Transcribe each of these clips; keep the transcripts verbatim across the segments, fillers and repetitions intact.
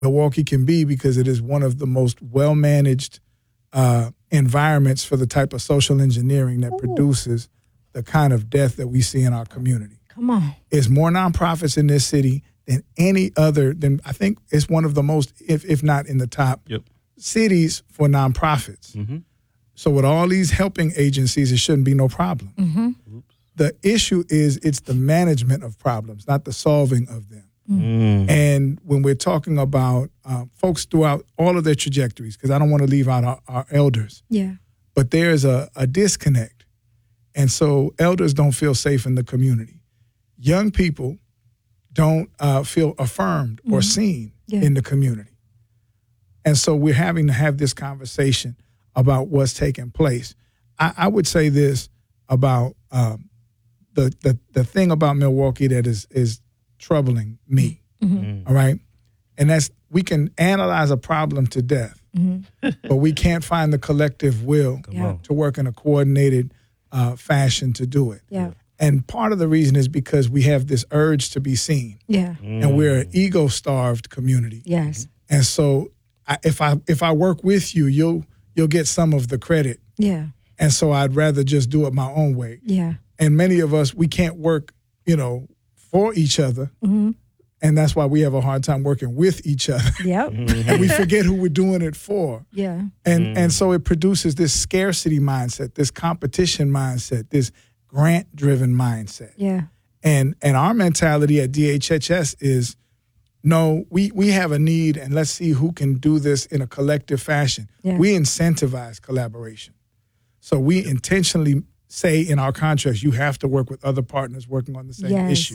Milwaukee can be because it is one of the most well-managed uh, environments for the type of social engineering that Ooh. produces the kind of death that we see in our community. Come on. There's more nonprofits in this city than any other, than I think it's one of the most, if if not in the top yep. cities for nonprofits. Mm-hmm. So with all these helping agencies, it shouldn't be no problem. Mm-hmm. The issue is it's the management of problems, not the solving of them. Mm. And when we're talking about uh, folks throughout all of their trajectories, because I don't want to leave out our, our elders, yeah. but there's a, a disconnect. And so elders don't feel safe in the community. Young people don't uh, feel affirmed mm-hmm. or seen yeah. in the community. And so we're having to have this conversation about what's taking place. I, I would say this about um, the, the the thing about Milwaukee that is is troubling me, mm-hmm. all right? And that's, we can analyze a problem to death, mm-hmm. but we can't find the collective will yeah. to work in a coordinated uh, fashion to do it. Yeah. And part of the reason is because we have this urge to be seen. Yeah. Mm. And we're an ego-starved community. Yes. And so I, if I if I work with you, you'll you'll get some of the credit. Yeah. And so I'd rather just do it my own way. Yeah. And many of us, we can't work, you know, for each other. Mm-hmm. And that's why we have a hard time working with each other. Yep. And we forget who we're doing it for. Yeah. And Mm. and so it produces this scarcity mindset, this competition mindset, this grant-driven mindset. Yeah. And and our mentality at D H H S is, no, we, we have a need, and let's see who can do this in a collective fashion. Yeah. We incentivize collaboration. So we intentionally say in our contracts, you have to work with other partners working on the same Yes. issue.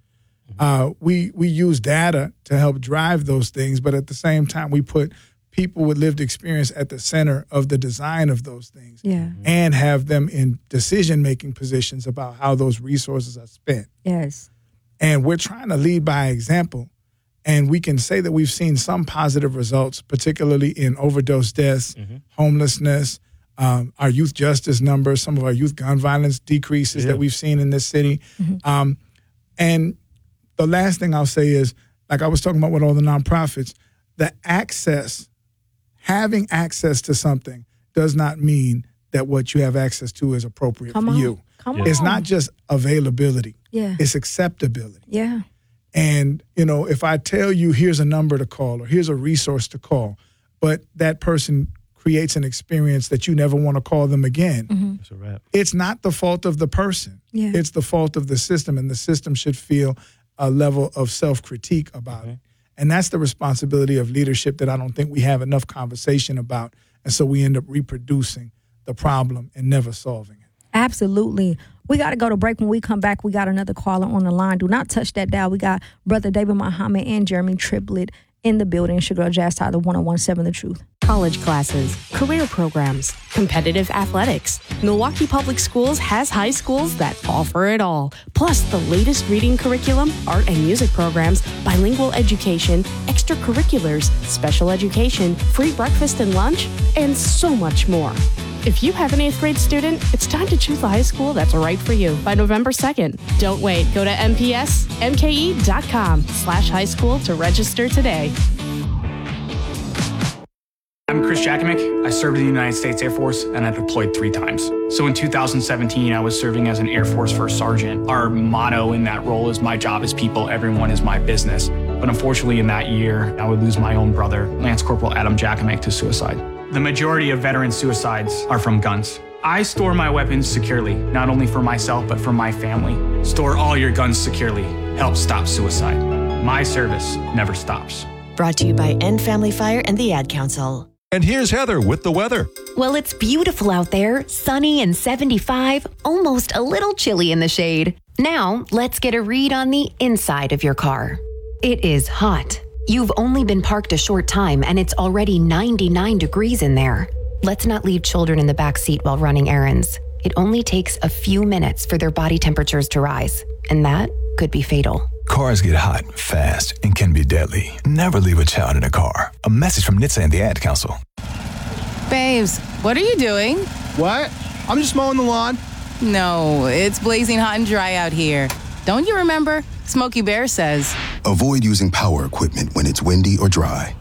Uh, we we use data to help drive those things, but at the same time, we put people with lived experience at the center of the design of those things Yeah. and have them in decision-making positions about how those resources are spent. Yes. And we're trying to lead by example. And we can say that we've seen some positive results, particularly in overdose deaths, Mm-hmm. homelessness, um, our youth justice numbers, some of our youth gun violence decreases Yeah. that we've seen in this city. Mm-hmm. Um, and the last thing I'll say is, like I was talking about with all the nonprofits, the access, having access to something does not mean that what you have access to is appropriate Come for on. you. Come Yeah. on. It's not just availability. Yeah. It's acceptability. Yeah. And, you know, if I tell you here's a number to call or here's a resource to call, but that person creates an experience that you never want to call them again, Mm-hmm. That's a wrap. it's not the fault of the person. Yeah. It's the fault of the system, and the system should feel a level of self-critique about it. And that's the responsibility of leadership that I don't think we have enough conversation about. And so we end up reproducing the problem and never solving it. Absolutely. We got to go to break. When we come back, we got another caller on the line. Do not touch that dial. We got Brother David Muhammad and Jeremy Triplett in the building. Sugar Jazz Tyler, one oh one point seven The Truth. College classes, career programs, competitive athletics. Milwaukee Public Schools has high schools that offer it all. Plus the latest reading curriculum, art and music programs, bilingual education, extracurriculars, special education, free breakfast and lunch, and so much more. If you have an eighth grade student, it's time to choose the high school that's right for you by November second. Don't wait. Go to M P S M K E dot com slash high school to register today. I'm Chris Jakimick. I served in the United States Air Force and I deployed three times. So in two thousand seventeen, I was serving as an Air Force First Sergeant. Our motto in that role is my job is people, everyone is my business. But unfortunately in that year, I would lose my own brother, Lance Corporal Adam Jakimick, to suicide. The majority of veteran suicides are from guns. I store my weapons securely, not only for myself, but for my family. Store all your guns securely. Help stop suicide. My service never stops. Brought to you by End Family Fire and the Ad Council. And here's Heather with the weather. Well, it's beautiful out there, sunny and seventy-five, almost a little chilly in the shade. Now, let's get a read on the inside of your car. It is hot. You've only been parked a short time and it's already ninety-nine degrees in there. Let's not leave children in the back seat while running errands. It only takes a few minutes for their body temperatures to rise, and that could be fatal. Cars get hot, fast, and can be deadly. Never leave a child in a car. A message from N H T S A and the Ad Council. Babes, what are you doing? What? I'm just mowing the lawn. No, it's blazing hot and dry out here. Don't you remember? Smokey Bear says, avoid using power equipment when it's windy or dry.